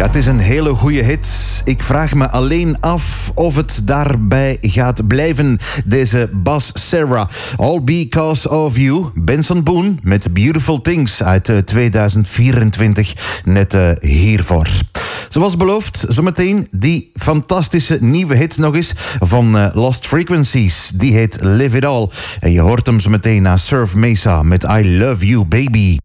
het is een hele goede hit. Ik vraag me alleen af of het daarbij gaat blijven. Deze Bas Serra. All Because of You. Benson Boone met Beautiful Things uit 2024. Net hiervoor. Zoals beloofd, zometeen die fantastische nieuwe hit nog eens van Lost Frequencies. Die heet Live It All. En je hoort hem zometeen na Surf Mesa met I Love You Baby.